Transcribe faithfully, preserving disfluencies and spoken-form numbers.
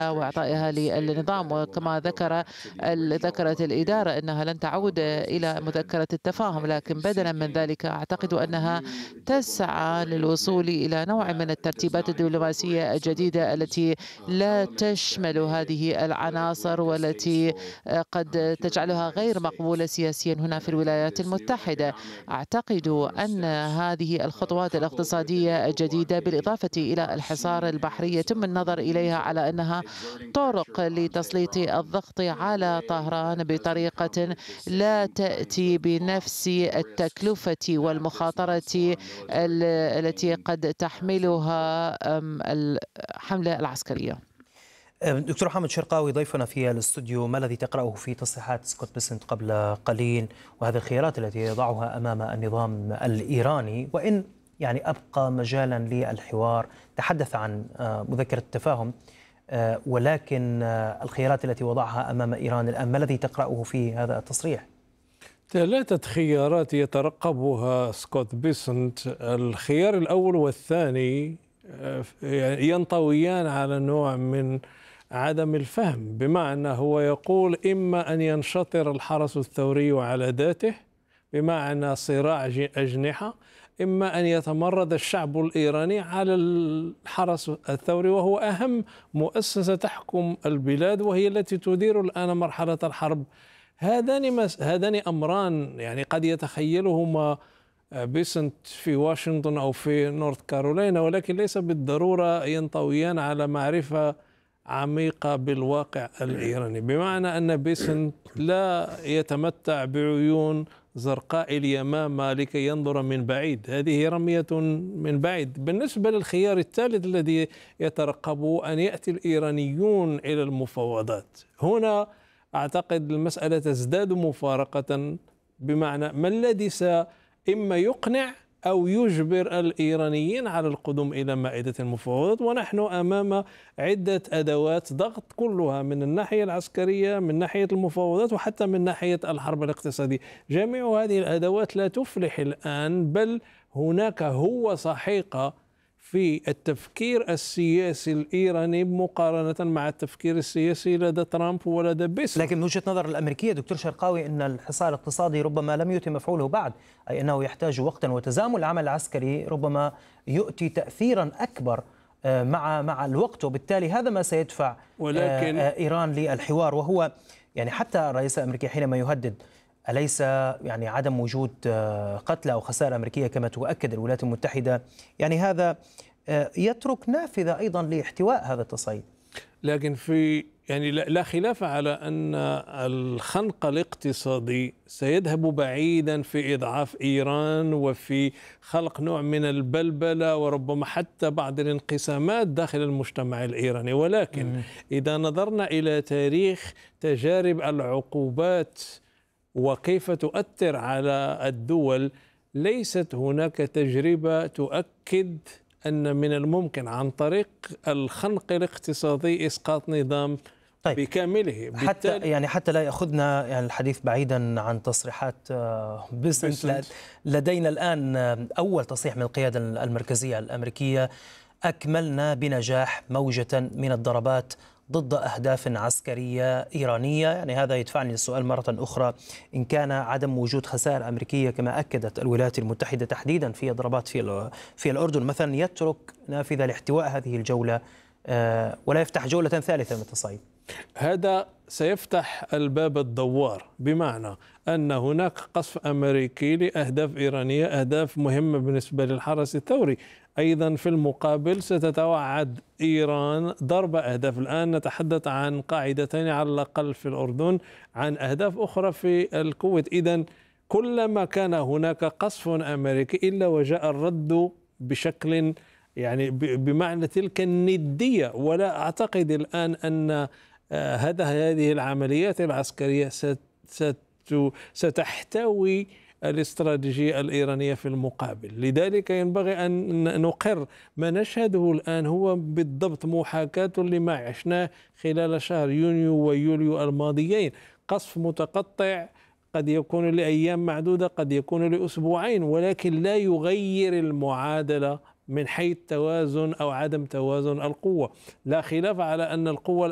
وإعطائها للنظام. وكما ذكر ال- ذكرت الإدارة أنها لن تعود إلى مذكرة التفاهم، لكن بدلا من ذلك أعتقد أنها تسعى للوصول إلى نوع من الترتيبات الدبلوماسية الجديدة التي لا تشمل هذه العناصر، والتي قد تجعلها غير مقبولة سياسيا هنا في الولايات المتحدة. أعتقد أن هذه الخطوات الاقتصادية الجديدة بالإضافة إلى الحصار البحري يتم النظر إليها على أنها طرق لتسليط الضغط على طهران بطريقة لا تأتي بنفس التكلفة والمخاطرة ال- التي قد تحملها أم، الحملة العسكرية. دكتور محمد شرقاوي ضيفنا في الاستوديو، ما الذي تقرأه في تصريحات سكوت بيسنت قبل قليل وهذه الخيارات التي يضعها أمام النظام الإيراني، وإن يعني أبقى مجالا للحوار؟ تحدث عن مذكرة التفاهم، ولكن الخيارات التي وضعها أمام إيران الآن، ما الذي تقرأه في هذا التصريح؟ ثلاثة خيارات يترقبها سكوت بيسنت. الخيار الأول والثاني ينطويان على نوع من عدم الفهم، بمعنى هو يقول إما أن ينشطر الحرس الثوري على ذاته بمعنى صراع أجنحة، إما أن يتمرد الشعب الإيراني على الحرس الثوري، وهو أهم مؤسسة تحكم البلاد وهي التي تدير الآن مرحلة الحرب. هذان مس... هذان أمران يعني قد يتخيلهما بيسنت في واشنطن أو في نورث كارولاينا، ولكن ليس بالضرورة ينطويان على معرفة عميقة بالواقع الإيراني، بمعنى أن بيسنت لا يتمتع بعيون زرقاء اليمامة لكي ينظر من بعيد، هذه رمية من بعيد. بالنسبة للخيار الثالث الذي يترقبه أن يأتي الإيرانيون إلى المفاوضات، هنا أعتقد المسألة تزداد مفارقة، بمعنى ما الذي إما يقنع أو يجبر الإيرانيين على القدوم إلى مائدة المفاوضات. ونحن أمام عدة أدوات ضغط، كلها من الناحية العسكرية، من ناحية المفاوضات، وحتى من ناحية الحرب الاقتصادية. جميع هذه الأدوات لا تفلح الآن، بل هناك هو صحيقة في التفكير السياسي الإيراني مقارنة مع التفكير السياسي لدى ترامب ولدى بيسنت. لكن من وجهة نظر الأمريكية دكتور شرقاوي أن الحصار الاقتصادي ربما لم يتم مفعوله بعد، أي أنه يحتاج وقتا، وتزامن العمل العسكري ربما يؤتي تأثيرا أكبر مع مع الوقت، وبالتالي هذا ما سيدفع ولكن إيران للحوار. وهو يعني حتى الرئيس الأمريكي حينما يهدد، أليس يعني عدم وجود قتلى أو خسائر أمريكية كما تؤكد الولايات المتحدة، يعني هذا يترك نافذة أيضا لاحتواء هذا التصعيد؟ لكن في يعني لا خلاف على أن الخنق الاقتصادي سيذهب بعيدا في إضعاف إيران وفي خلق نوع من البلبلة وربما حتى بعض الانقسامات داخل المجتمع الإيراني. ولكن إذا نظرنا إلى تاريخ تجارب العقوبات وكيف تؤثر على الدول، ليست هناك تجربة تؤكد أن من الممكن عن طريق الخنق الاقتصادي إسقاط نظام طيب بكامله. حتى يعني حتى لا يأخذنا يعني الحديث بعيدا عن تصريحات بيسنت، لدينا الآن أول تصريح من القيادة المركزية الأمريكية: أكملنا بنجاح موجة من الضربات ضد أهداف عسكرية إيرانية. يعني هذا يدفعني للسؤال مرة أخرى، إن كان عدم وجود خسائر أمريكية كما أكدت الولايات المتحدة تحديدا في ضربات في في الأردن مثلا، يترك نافذة لاحتواء هذه الجولة ولا يفتح جولة ثالثة من التصعيد؟ هذا سيفتح الباب الدوار، بمعنى أن هناك قصف أمريكي لأهداف إيرانية، أهداف مهمة بالنسبة للحرس الثوري. أيضا في المقابل ستتوعد إيران ضرب أهداف. الآن نتحدث عن قاعدتين على الأقل في الأردن، عن أهداف أخرى في الكويت. إذن كلما كان هناك قصف أمريكي إلا وجاء الرد بشكل يعني بمعنى تلك الندية. ولا أعتقد الآن أن هذا هذه العمليات العسكرية ستحتوي الاستراتيجية الإيرانية في المقابل. لذلك ينبغي أن نقر ما نشهده الآن هو بالضبط محاكاة لما عشناه خلال شهر يونيو ويوليو الماضيين. قصف متقطع قد يكون لأيام معدودة، قد يكون لأسبوعين، ولكن لا يغير المعادلة من حيث توازن أو عدم توازن القوة. لا خلاف على أن القوة